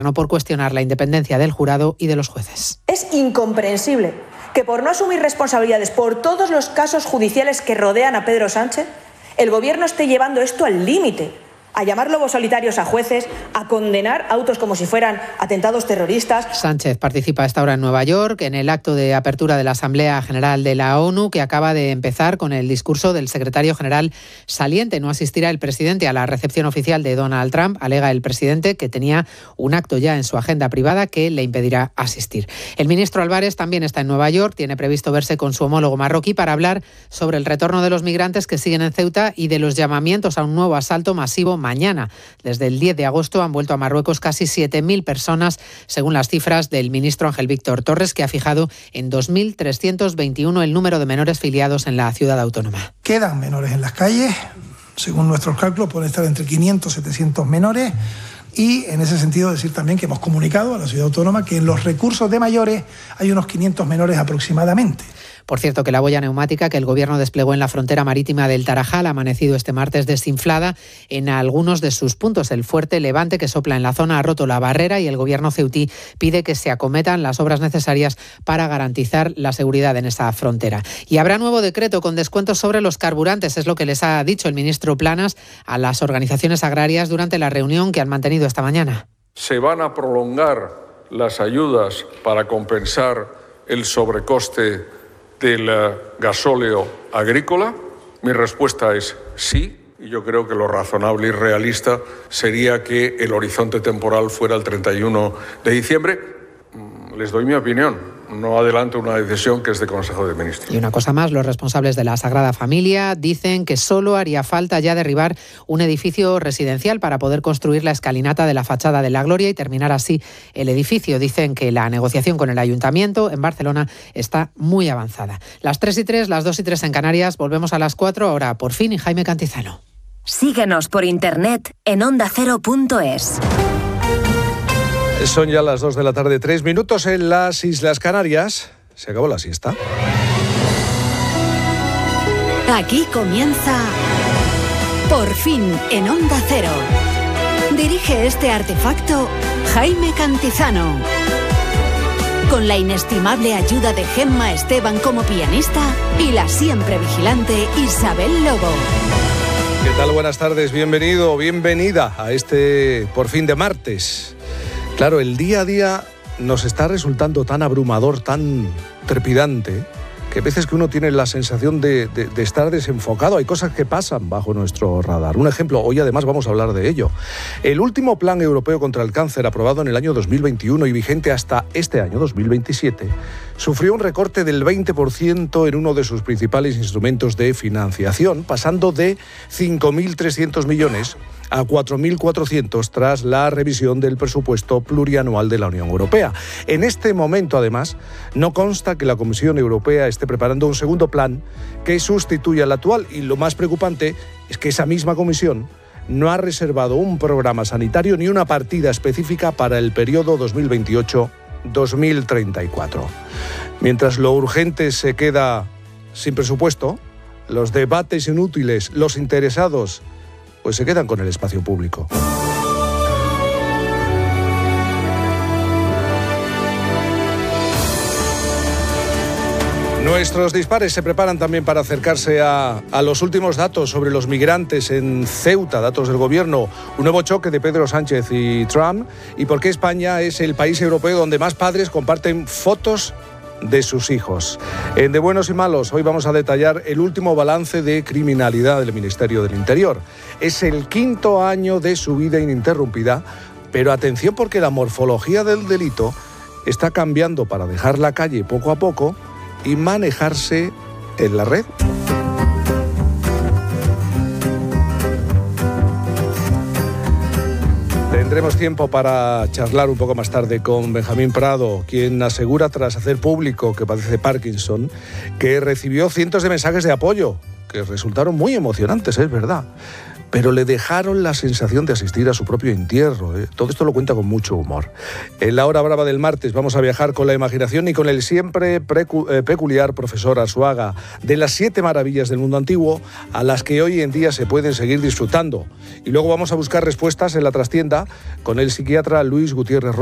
no por cuestionar la independencia del jurado y de los jueces. Es incomprensible que por no asumir responsabilidades por todos los casos judiciales que rodean a Pedro Sánchez, el Gobierno esté llevando esto al límite, a llamar lobos solitarios a jueces, a condenar autos como si fueran atentados terroristas. Sánchez participa a esta hora en Nueva York en el acto de apertura de la Asamblea General de la ONU, que acaba de empezar con el discurso del secretario general saliente. No asistirá el presidente a la recepción oficial de Donald Trump. Alega el presidente que tenía un acto ya en su agenda privada que le impedirá asistir. El ministro Álvarez también está en Nueva York. Tiene previsto verse con su homólogo marroquí para hablar sobre el retorno de los migrantes que siguen en Ceuta y de los llamamientos a un nuevo asalto masivo mañana. Desde el 10 de agosto han vuelto a Marruecos casi 7.000 personas, según las cifras del ministro Ángel Víctor Torres, que ha fijado en 2.321 el número de menores filiados en la ciudad autónoma. Quedan menores en las calles. Según nuestros cálculos, pueden estar entre 500 y 700 menores. Y en ese sentido decir también que hemos comunicado a la ciudad autónoma que en los recursos de mayores hay unos 500 menores aproximadamente. Por cierto, que la boya neumática que el Gobierno desplegó en la frontera marítima del Tarajal ha amanecido este martes desinflada en algunos de sus puntos. El fuerte levante que sopla en la zona ha roto la barrera y el Gobierno ceutí pide que se acometan las obras necesarias para garantizar la seguridad en esa frontera. Y habrá nuevo decreto con descuentos sobre los carburantes, es lo que les ha dicho el ministro Planas a las organizaciones agrarias durante la reunión que han mantenido esta mañana. Se van a prolongar las ayudas para compensar el sobrecoste del gasóleo agrícola. Mi respuesta es sí, y yo creo que lo razonable y realista sería que el horizonte temporal fuera el 31 de diciembre. Les doy mi opinión. No adelanto una decisión que es de Consejo de Ministros. Y una cosa más, los responsables de la Sagrada Familia dicen que solo haría falta ya derribar un edificio residencial para poder construir la escalinata de la fachada de la Gloria y terminar así el edificio. Dicen que la negociación con el Ayuntamiento en Barcelona está muy avanzada. Las 3:03, las 2:03 en Canarias, volvemos a las 4, ahora por fin y Jaime Cantizano. Síguenos por internet en ondacero.es. Son ya las 2 de la tarde, 3 minutos en las Islas Canarias. Se acabó la siesta. Aquí comienza Por fin en Onda Cero. Dirige este artefacto Jaime Cantizano. Con la inestimable ayuda de Gemma Esteban como pianista y la siempre vigilante Isabel Lobo. ¿Qué tal? Buenas tardes, bienvenido, bienvenida a este Por fin de martes. Claro, el día a día nos está resultando tan abrumador, tan trepidante, que a veces que uno tiene la sensación de estar desenfocado. Hay cosas que pasan bajo nuestro radar. Un ejemplo, hoy además vamos a hablar de ello. El último Plan Europeo contra el Cáncer, aprobado en el año 2021 y vigente hasta este año 2027, sufrió un recorte del 20% en uno de sus principales instrumentos de financiación, pasando de 5.300 millones a 4.400 tras la revisión del presupuesto plurianual de la Unión Europea. En este momento, además, no consta que la Comisión Europea esté preparando un segundo plan que sustituya al actual, y lo más preocupante es que esa misma Comisión no ha reservado un programa sanitario ni una partida específica para el periodo 2028-2034. Mientras lo urgente se queda sin presupuesto, los debates inútiles, los interesados, pues se quedan con el espacio público. Nuestros dispares se preparan también para acercarse a los últimos datos sobre los migrantes en Ceuta, datos del Gobierno, un nuevo choque de Pedro Sánchez y Trump, y por qué España es el país europeo donde más padres comparten fotos de sus hijos. En De Buenos y Malos, hoy vamos a detallar el último balance de criminalidad del Ministerio del Interior. Es el 5º año de su vida ininterrumpida, pero atención porque la morfología del delito está cambiando para dejar la calle poco a poco y manejarse en la red. Tendremos tiempo para charlar un poco más tarde con Benjamín Prado, quien asegura, tras hacer público que padece Parkinson, que recibió cientos de mensajes de apoyo, que resultaron muy emocionantes, es verdad. pero le dejaron la sensación de asistir a su propio entierro. Todo esto lo cuenta con mucho humor. En la hora brava del martes vamos a viajar con la imaginación y con el siempre peculiar profesor Arzuaga de las 7 maravillas del mundo antiguo a las que hoy en día se pueden seguir disfrutando. Y luego vamos a buscar respuestas en la trastienda con el psiquiatra Luis Gutiérrez